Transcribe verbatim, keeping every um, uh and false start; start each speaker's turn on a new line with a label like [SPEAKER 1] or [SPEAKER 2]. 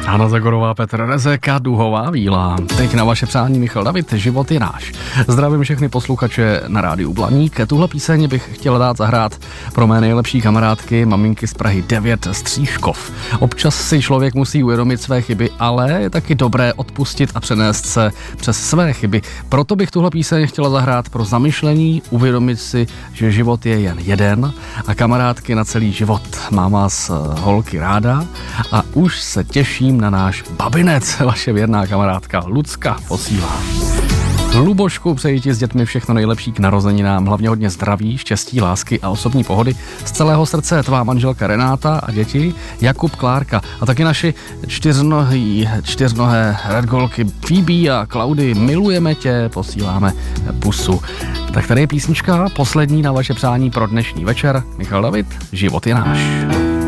[SPEAKER 1] Hana Zagorová, Petr Rezeka, Duhová víla. Teď na vaše přání Michal David, Život je náš. Zdravím všechny posluchače na rádiu Blaník. Tuhle píseň bych chtěl dát zahrát pro mé nejlepší kamarádky, maminky z Prahy devět Stříškov. Občas si člověk musí uvědomit své chyby, ale je taky dobré odpustit a přenést se přes své chyby. Proto bych tuhle píseň chtěla zahrát pro zamyšlení, uvědomit si, že život je jen jeden a kamarádky na celý život. Mám vás holky ráda a už se těším na náš babinec. Vaše věrná kamarádka Lucka posílá. Lubošku, přeji ti s dětmi všechno nejlepší k narozeninám, hlavně hodně zdraví, štěstí, lásky a osobní pohody. Z celého srdce tvá manželka Renáta a děti Jakub, Klárka a taky naši čtyřnohý, čtyřnohé redgolky Phoebe a Klaudy. Milujeme tě, posíláme pusu. Tak tady je písnička, poslední na vaše přání pro dnešní večer. Michal David, Život je náš.